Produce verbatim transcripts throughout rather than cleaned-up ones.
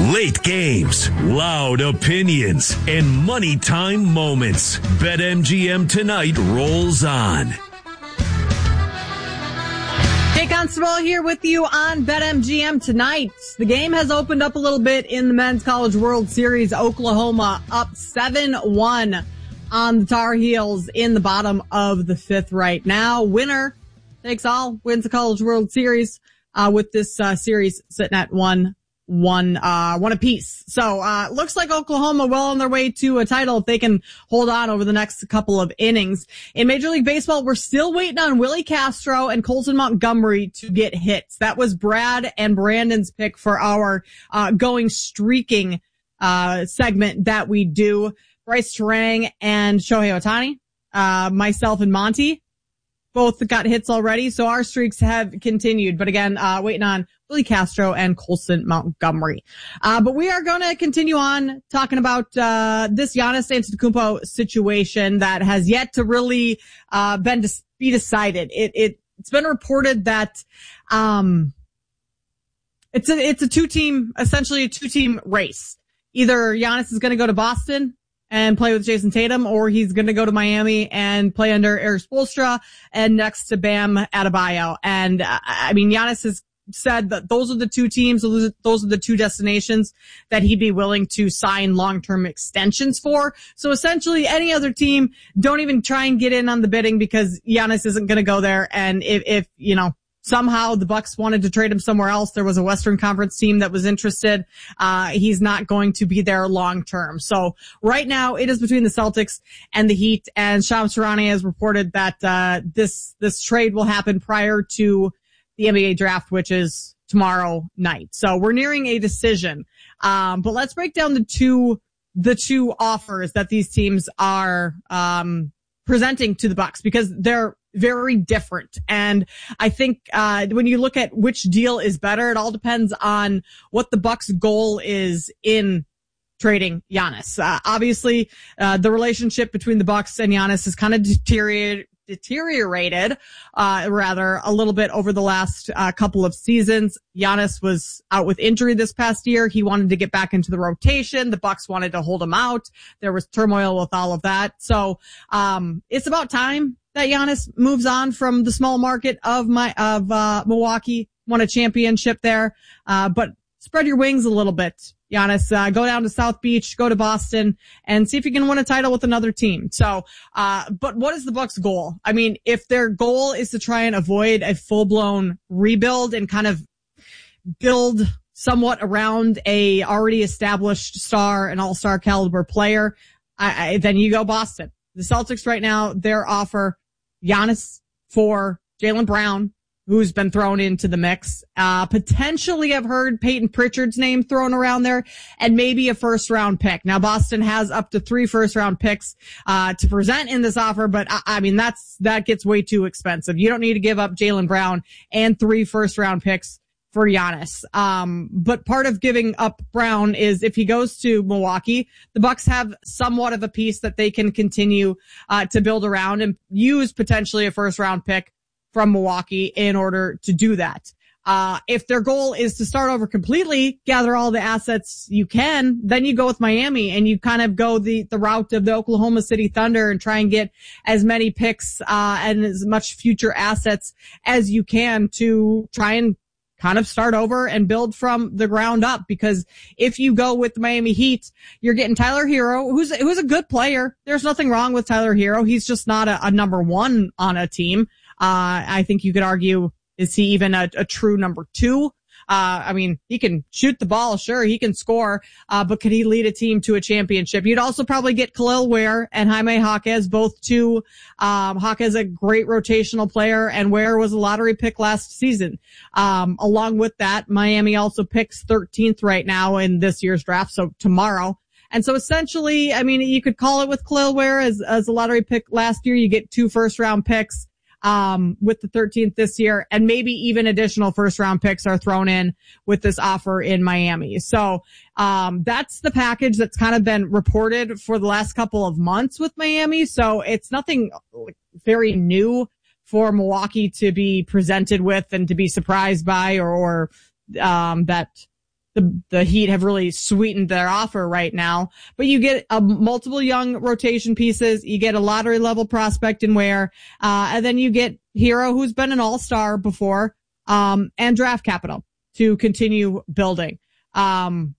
Late games, loud opinions, and money time moments. BetMGM Tonight rolls on. Jay Constable here with you on BetMGM Tonight. The game has opened up a little bit in the Men's College World Series. Oklahoma up seven one on the Tar Heels in the bottom of the fifth right now. Winner takes all, wins the College World Series uh, with this uh, series sitting at one. One, uh, one apiece. So, uh, looks like Oklahoma well on their way to a title if they can hold on over the next couple of innings. In Major League Baseball, we're still waiting on Willie Castro and Colson Montgomery to get hits. That was Brad and Brandon's pick for our, uh, going streaking, uh, segment that we do. Bryce Terang and Shohei Ohtani, uh, myself and Monty both got hits already. So our streaks have continued. But again, uh, waiting on Willie Castro and Colson Montgomery. Uh, but we are going to continue on talking about, uh, this Giannis Antetokounmpo situation that has yet to really, uh, been to be decided. It, it, it's been reported that, um, it's a, it's a two team, essentially a two team race. Either Giannis is going to go to Boston and play with Jason Tatum, or he's going to go to Miami and play under Erik Spoelstra and next to Bam Adebayo. And uh, I mean, Giannis has said that those are the two teams, those are the two destinations that he'd be willing to sign long-term extensions for. So essentially any other team, don't even try and get in on the bidding because Giannis isn't going to go there. And if, if, you know, somehow the Bucks wanted to trade him somewhere else, there was a Western Conference team that was interested. Uh, he's not going to be there long term. So right now it is between the Celtics and the Heat, and Shams Charania has reported that, uh, this, this trade will happen prior to the N B A draft, which is tomorrow night. So we're nearing a decision. Um, but let's break down the two, the two offers that these teams are, um, presenting to the Bucks because they're very different. And I think, uh, when you look at which deal is better, it all depends on what the Bucks' goal is in trading Giannis. Uh, obviously, uh, the relationship between the Bucks and Giannis has kind of deteriorated, deteriorated, uh, rather a little bit over the last uh, couple of seasons. Giannis was out with injury this past year. He wanted to get back into the rotation. The Bucks wanted to hold him out. There was turmoil with all of that. So, um, it's about time that Giannis moves on from the small market of my, of, uh, Milwaukee, won a championship there. Uh, but spread your wings a little bit, Giannis. Uh, go down to South Beach, go to Boston, and see if you can win a title with another team. So, uh, but what is the Bucks' goal? I mean, if their goal is to try and avoid a full-blown rebuild and kind of build somewhat around a already established star, an all-star caliber player, I, I, then you go Boston. The Celtics right now, their offer, Giannis for Jaylen Brown, who's been thrown into the mix. Uh, potentially I've heard Peyton Pritchard's name thrown around there and maybe a first round pick. Now Boston has up to three first round picks, uh, to present in this offer, but I, I mean, that's, that gets way too expensive. You don't need to give up Jaylen Brown and three first round picks for Giannis. Um, but part of giving up Brown is if he goes to Milwaukee, the Bucks have somewhat of a piece that they can continue, uh, to build around and use potentially a first round pick from Milwaukee in order to do that. Uh, if their goal is to start over completely, gather all the assets you can, then you go with Miami and you kind of go the, the route of the Oklahoma City Thunder and try and get as many picks, uh, and as much future assets as you can to try and kind of start over and build from the ground up. Because if you go with the Miami Heat, you're getting Tyler Hero, who's, who's a good player. There's nothing wrong with Tyler Hero. He's just not a, a number one on a team. Uh, I think you could argue, is he even a, a true number two? Uh, I mean, he can shoot the ball. Sure, he can score. Uh, but could he lead a team to a championship? You'd also probably get Khalil Ware and Jaime Jaquez, both two. Um, Jaquez a great rotational player, and Ware was a lottery pick last season. Um, along with that, Miami also picks thirteenth right now in this year's draft. So tomorrow. And so essentially, I mean, you could call it with Khalil Ware as, as a lottery pick last year. You get two first round picks. Um, with the thirteenth this year, and maybe even additional first round picks are thrown in with this offer in Miami. So, um, that's the package that's kind of been reported for the last couple of months with Miami. So it's nothing very new for Milwaukee to be presented with and to be surprised by, or, or, um, that the, the Heat have really sweetened their offer right now. But you get a multiple young rotation pieces. You get a lottery level prospect in Ware. Uh, and then you get Hero, who's been an all-star before, um, and draft capital to continue building. Um,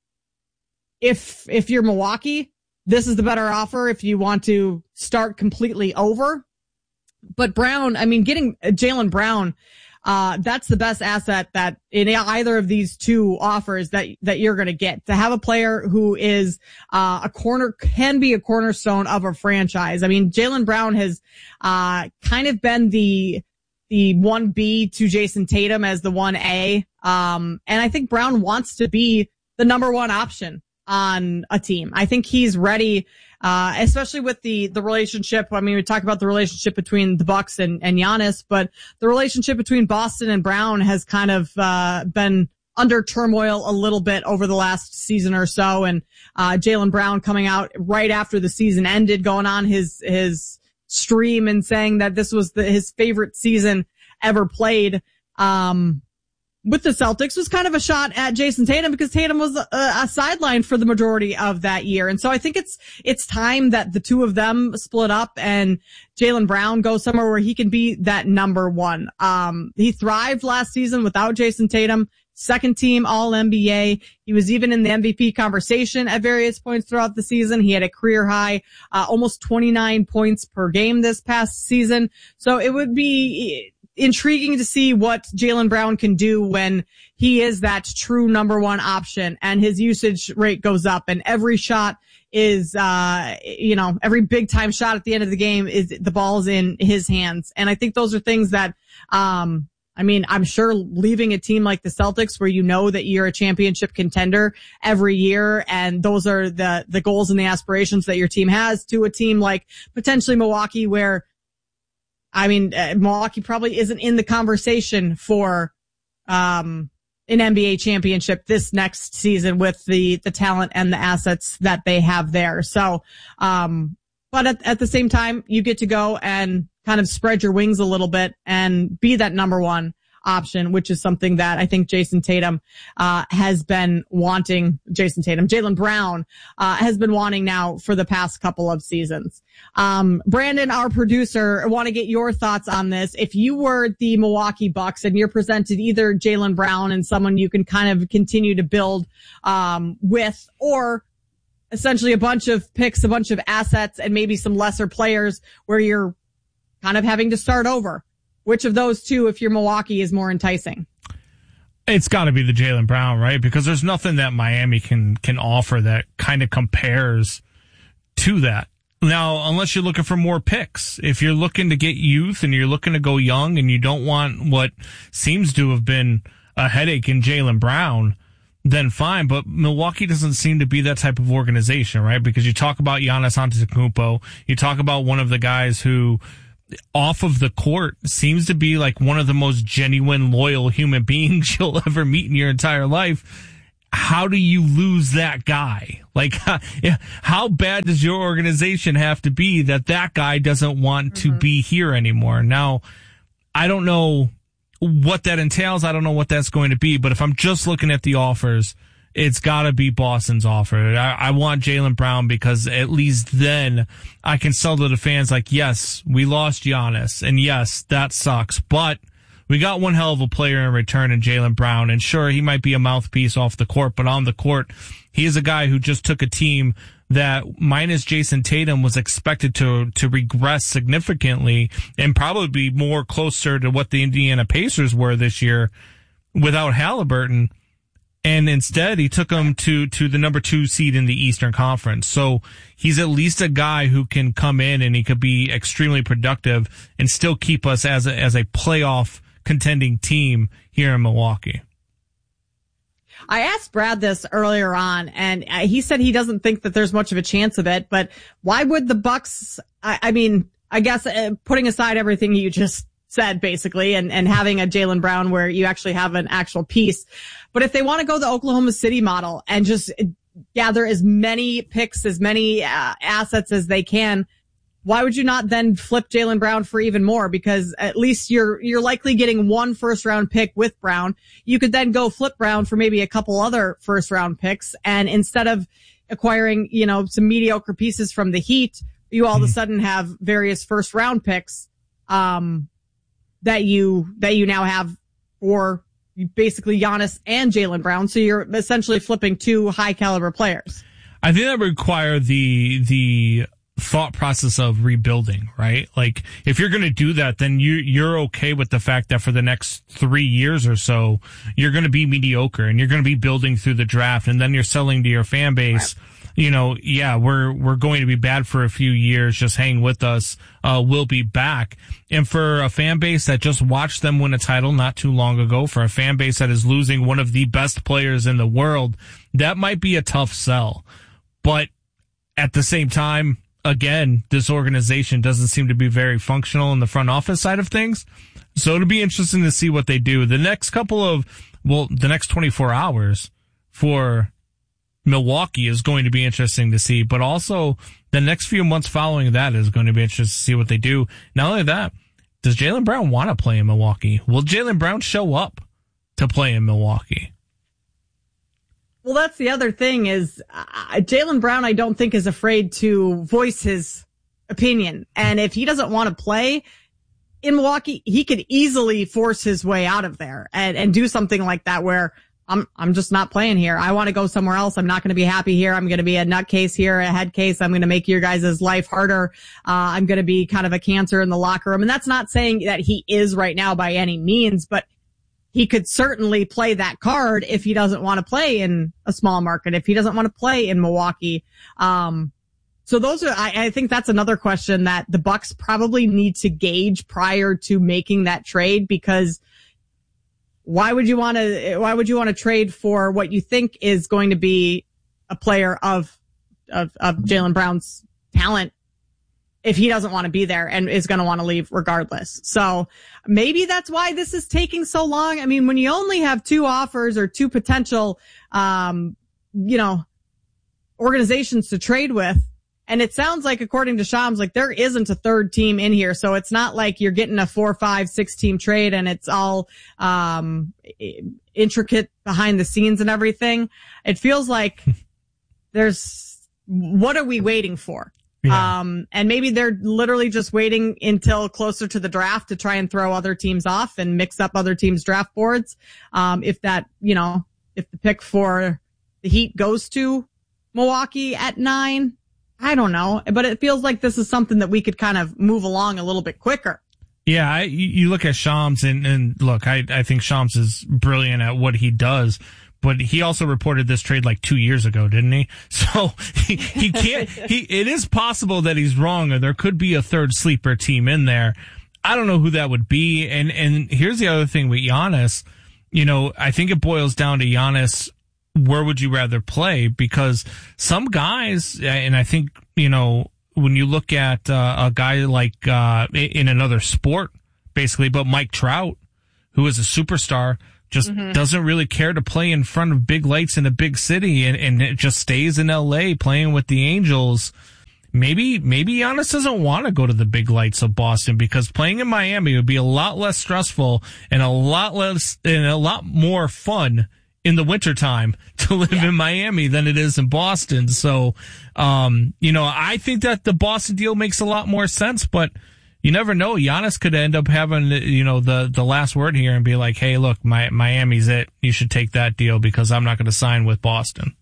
if, if you're Milwaukee, this is the better offer if you want to start completely over. But Brown, I mean, getting Jaylen Brown, uh, that's the best asset that in either of these two offers that, that you're going to get. To have a player who is, uh, a corner, can be a cornerstone of a franchise. I mean, Jaylen Brown has, uh, kind of been the, the one B to Jason Tatum as the one A. Um, and I think Brown wants to be the number one option on a team. I think he's ready, uh, especially with the, the relationship. I mean, we talk about the relationship between the Bucks and, and Giannis, but the relationship between Boston and Brown has kind of, uh, been under turmoil a little bit over the last season or so. And, uh, Jaylen Brown coming out right after the season ended, going on his, his stream and saying that this was the, his favorite season ever played. Um, with the Celtics was kind of a shot at Jason Tatum because Tatum was a, a sideline for the majority of that year. And so I think it's, it's time that the two of them split up and Jaylen Brown goes somewhere where he can be that number one. Um, he thrived last season without Jason Tatum, second team all N B A. He was even in the M V P conversation at various points throughout the season. He had a career high, uh, almost twenty-nine points per game this past season. So it would be intriguing to see what Jaylen Brown can do when he is that true number one option and his usage rate goes up and every shot is, uh, you know, every big time shot at the end of the game is the ball's in his hands. And I think those are things that, um, I mean, I'm sure leaving a team like the Celtics where you know that you're a championship contender every year and those are the, the goals and the aspirations that your team has to a team like potentially Milwaukee where I mean, uh, Milwaukee probably isn't in the conversation for, um, an N B A championship this next season with the, the talent and the assets that they have there. So, um, but at, at the same time, you get to go and kind of spread your wings a little bit and be that number one option, which is something that I think Jason Tatum, uh, has been wanting, Jason Tatum, Jaylen Brown, uh, has been wanting now for the past couple of seasons. Um, Brandon, our producer, I want to get your thoughts on this. If you were the Milwaukee Bucks and you're presented either Jaylen Brown and someone you can kind of continue to build, um, with, or essentially a bunch of picks, a bunch of assets, and maybe some lesser players where you're kind of having to start over. Which of those two, if you're Milwaukee, is more enticing? It's got to be the Jaylen Brown, right? Because there's nothing that Miami can can offer that kind of compares to that. Now, unless you're looking for more picks, if you're looking to get youth and you're looking to go young and you don't want what seems to have been a headache in Jaylen Brown, then fine. But Milwaukee doesn't seem to be that type of organization, right? Because you talk about Giannis Antetokounmpo, you talk about one of the guys who off of the court seems to be like one of the most genuine, loyal human beings you'll ever meet in your entire life. How do you lose that guy? Like, how, how bad does your organization have to be that that guy doesn't want mm-hmm. to be here anymore? Now, I don't know what that entails. I don't know what that's going to be, but if I'm just looking at the offers, it's got to be Boston's offer. I, I want Jaylen Brown because at least then I can sell to the fans like, yes, we lost Giannis, and yes, that sucks, but we got one hell of a player in return in Jaylen Brown, and sure, he might be a mouthpiece off the court, but on the court, he is a guy who just took a team that minus Jason Tatum was expected to to regress significantly and probably be more closer to what the Indiana Pacers were this year without Halliburton. And instead, he took him to, to the number two seed in the Eastern Conference. So he's at least a guy who can come in and he could be extremely productive and still keep us as a, as a playoff contending team here in Milwaukee. I asked Brad this earlier on, and he said he doesn't think that there's much of a chance of it. But why would the Bucks? I, I mean, I guess uh, putting aside everything you just said, basically, and, and having a Jaylen Brown where you actually have an actual piece. But if they want to go the Oklahoma City model and just gather as many picks, as many uh, assets as they can, why would you not then flip Jaylen Brown for even more? Because at least you're, you're likely getting one first round pick with Brown. You could then go flip Brown for maybe a couple other first round picks. And instead of acquiring, you know, some mediocre pieces from the Heat, you all mm-hmm. of a sudden have various first round picks, um, that you, that you now have for basically Giannis and Jaylen Brown. So you're essentially flipping two high caliber players. I think that would require the, the thought process of rebuilding, right? Like if you're going to do that, then you, you're okay with the fact that for the next three years or so, you're going to be mediocre and you're going to be building through the draft. And then you're selling to your fan base. Right. You know, yeah, we're, we're going to be bad for a few years. Just hang with us. Uh, we'll be back. And for a fan base that just watched them win a title not too long ago, for a fan base that is losing one of the best players in the world, that might be a tough sell. But at the same time, again, this organization doesn't seem to be very functional in the front office side of things. So it'll be interesting to see what they do. The next couple of, well, the next twenty-four hours for Milwaukee is going to be interesting to see, but also the next few months following that is going to be interesting to see what they do. Not only that, does Jaylen Brown want to play in Milwaukee? Will Jaylen Brown show up to play in Milwaukee? Well, that's the other thing is uh, Jaylen Brown, I don't think is afraid to voice his opinion. And if he doesn't want to play in Milwaukee, he could easily force his way out of there and, and do something like that where I'm, I'm just not playing here. I want to go somewhere else. I'm not going to be happy here. I'm going to be a nutcase here, a head case. I'm going to make your guys' life harder. Uh, I'm going to be kind of a cancer in the locker room. And that's not saying that he is right now by any means, but he could certainly play that card if he doesn't want to play in a small market, if he doesn't want to play in Milwaukee. Um, so those are, I, I think that's another question that the Bucks probably need to gauge prior to making that trade, because why would you want to, why would you want to trade for what you think is going to be a player of, of, of Jaylen Brown's talent if he doesn't want to be there and is going to want to leave regardless? So maybe that's why this is taking so long. I mean, when you only have two offers or two potential, um, you know, organizations to trade with, and it sounds like, according to Shams, like there isn't a third team in here. So it's not like you're getting a four, five, six team trade and it's all, um, intricate behind the scenes and everything. It feels like there's, what are we waiting for? Yeah. Um, and maybe they're literally just waiting until closer to the draft to try and throw other teams off and mix up other teams' draft boards. Um, if that, you know, if the pick for the Heat goes to Milwaukee at nine, I don't know, but it feels like this is something that we could kind of move along a little bit quicker. Yeah, I, you look at Shams and, and look, I, I think Shams is brilliant at what he does, but he also reported this trade like two years ago, didn't he? So he, he can't, he, it is possible that he's wrong, or there could be a third sleeper team in there. I don't know who that would be. And, and here's the other thing with Giannis, you know, I think it boils down to Giannis. Where would you rather play? Because some guys, and I think, you know, when you look at uh, a guy like uh in another sport, basically, but Mike Trout, who is a superstar, just mm-hmm. doesn't really care to play in front of big lights in a big city, and, and it just stays in L A playing with the Angels. Maybe, maybe Giannis doesn't want to go to the big lights of Boston, because playing in Miami would be a lot less stressful and a lot less and a lot more fun in the wintertime to live yeah. in Miami than it is in Boston. So, um, you know, I think that the Boston deal makes a lot more sense, but you never know. Giannis could end up having, you know, the, the last word here and be like, hey, look, my, Miami's it. You should take that deal because I'm not going to sign with Boston.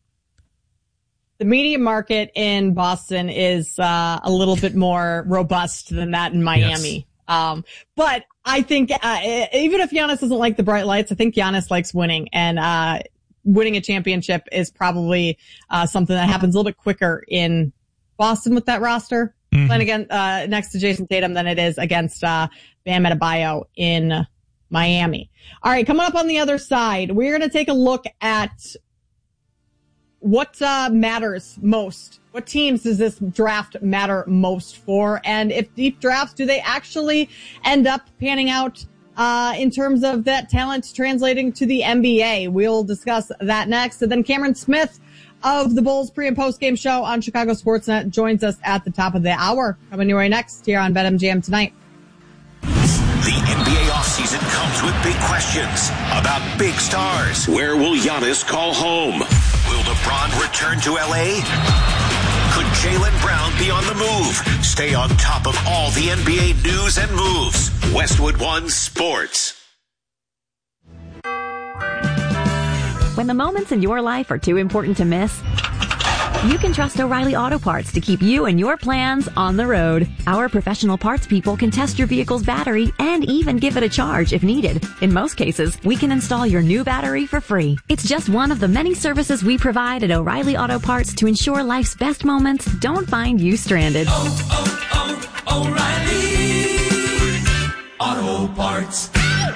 The media market in Boston is, uh, a little bit more robust than that in Miami. Yes. Um, but I think, uh, even if Giannis doesn't like the bright lights, I think Giannis likes winning, and, uh, winning a championship is probably, uh, something that happens a little bit quicker in Boston with that roster. Mm-hmm. Playing again, uh, next to Jason Tatum than it is against, uh, Bam Adebayo in Miami. All right. Coming up on the other side, we're going to take a look at what, uh, matters most. What teams does this draft matter most for? And if deep drafts, do they actually end up panning out uh, in terms of that talent translating to the N B A. We'll discuss that next. And then Cameron Smith of the Bulls pre- and post-game show on Chicago Sportsnet joins us at the top of the hour. Coming your way next here on BetMGM Tonight. The N B A offseason comes with big questions about big stars. Where will Giannis call home? Will LeBron return to L A? Could Jaylen Brown be on the move? Stay on top of all the N B A news and moves. Westwood One Sports. When the moments in your life are too important to miss, you can trust O'Reilly Auto Parts to keep you and your plans on the road. Our professional parts people can test your vehicle's battery and even give it a charge if needed. In most cases, we can install your new battery for free. It's just one of the many services we provide at O'Reilly Auto Parts to ensure life's best moments don't find you stranded. Oh, oh, oh, O'Reilly Auto Parts.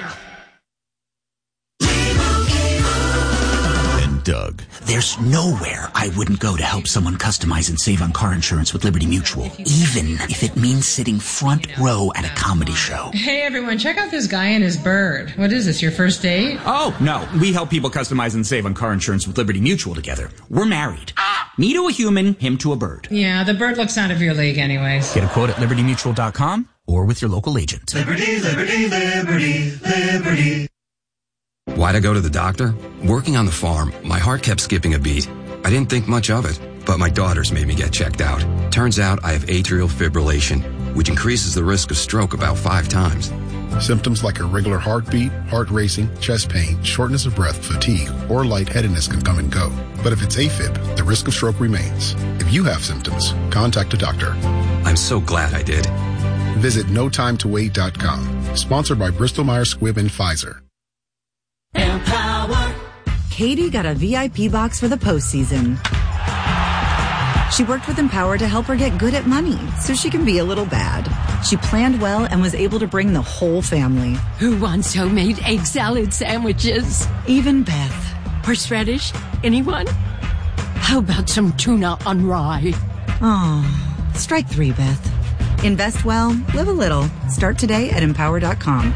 Doug. There's nowhere I wouldn't go to help someone customize and save on car insurance with Liberty Mutual, even if it means sitting front row at a comedy show. Hey everyone, check out this guy and his bird. What is this, your first date? Oh, no. We help people customize and save on car insurance with Liberty Mutual together. We're married. Me to a human, him to a bird. Yeah, the bird looks out of your league anyways. Get a quote at liberty mutual dot com or with your local agent. Liberty, liberty, liberty, liberty. Why'd I go to the doctor? Working on the farm, my heart kept skipping a beat. I didn't think much of it, but my daughters made me get checked out. Turns out I have atrial fibrillation, which increases the risk of stroke about five times. Symptoms like irregular heartbeat, heart racing, chest pain, shortness of breath, fatigue, or lightheadedness can come and go. But if it's AFib, the risk of stroke remains. If you have symptoms, contact a doctor. I'm so glad I did. Visit no time to wait dot com. Sponsored by Bristol Myers Squibb and Pfizer. Empower. Katie got a V I P box for the postseason. She worked with Empower to help her get good at money so she can be a little bad. She planned well and was able to bring the whole family. Who wants homemade egg salad sandwiches? Even Beth. Horseradish? Anyone? How about some tuna on rye? Oh, strike three, Beth. Invest well, live a little. Start today at empower dot com.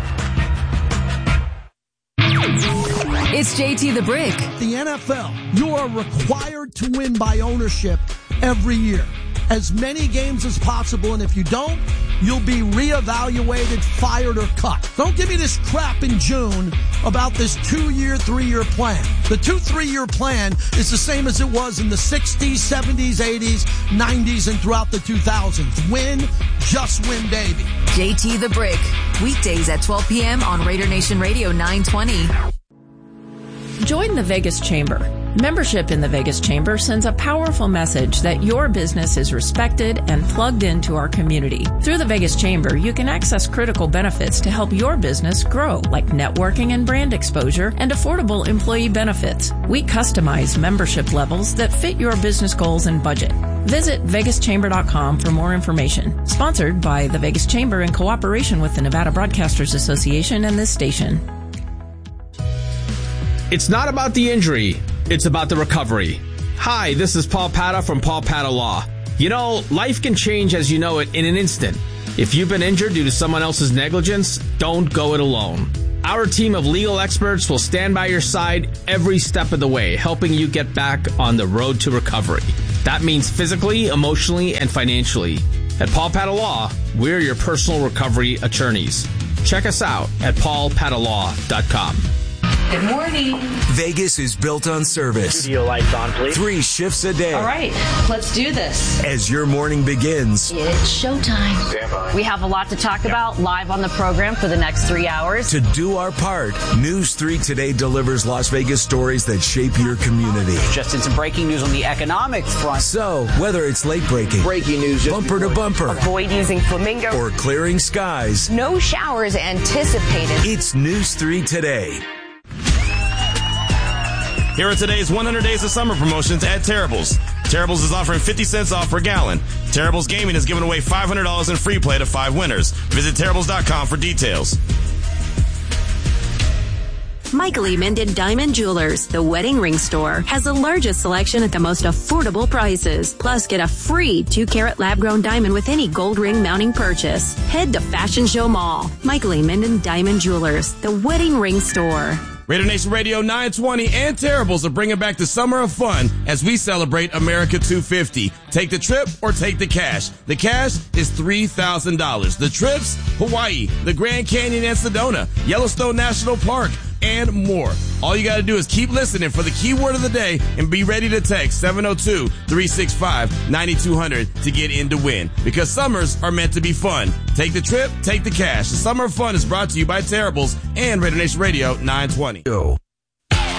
It's J T the Brick. The N F L, you are required to win by ownership every year. As many games as possible, and if you don't, you'll be reevaluated, fired, or cut. Don't give me this crap in June about this two-year, three-year plan. The two, three-year plan is the same as it was in the sixties, seventies, eighties, nineties, and throughout the two thousands. Win, just win, baby. J T the Brick. Weekdays at twelve p.m. on Raider Nation Radio nine twenty. Join the Vegas Chamber. Membership in the Vegas Chamber sends a powerful message that your business is respected and plugged into our community. Through the Vegas Chamber, you can access critical benefits to help your business grow, like networking and brand exposure and affordable employee benefits. We customize membership levels that fit your business goals and budget. Visit vegas chamber dot com for more information. Sponsored by the Vegas Chamber in cooperation with the Nevada Broadcasters Association and this station. It's not about the injury. It's about the recovery. Hi, this is Paul Pata from Paul Pata Law. You know, life can change as you know it in an instant. If you've been injured due to someone else's negligence, don't go it alone. Our team of legal experts will stand by your side every step of the way, helping you get back on the road to recovery. That means physically, emotionally, and financially. At Paul Pata Law, we're your personal recovery attorneys. Check us out at paul pata law dot com. Good morning. Vegas is built on service. Studio lights on, please. Three shifts a day. All right, let's do this. As your morning begins, it's showtime. Stand by. We have a lot to talk about live on the program for the next three hours. To do our part, News three Today delivers Las Vegas stories that shape your community. Just in some breaking news on the economic front. So, whether it's late breaking, breaking news, bumper to bumper, avoid using flamingo, or clearing skies, no showers anticipated. It's News three Today. Here are today's one hundred Days of Summer promotions at Terrible's. Terrible's is offering fifty cents off per gallon. Terrible's Gaming is giving away five hundred dollars in free play to five winners. Visit Terrible's dot com for details. Michael E. Minden Diamond Jewelers, the wedding ring store, has the largest selection at the most affordable prices. Plus, get a free two carat lab-grown diamond with any gold ring mounting purchase. Head to Fashion Show Mall. Michael E. Minden Diamond Jewelers, the wedding ring store. Raider Nation Radio nine twenty and Terribles are bringing back the summer of fun as we celebrate America two fifty. Take the trip or take the cash. The cash is three thousand dollars. The trips, Hawaii, the Grand Canyon and Sedona, Yellowstone National Park, and more. All you got to do is keep listening for the keyword of the day and be ready to text seven oh two, three six five, nine two zero zero to get in to win. Because summers are meant to be fun. Take the trip, take the cash. The Summer of Fun is brought to you by Terribles and Raider Nation Radio nine twenty. Yo.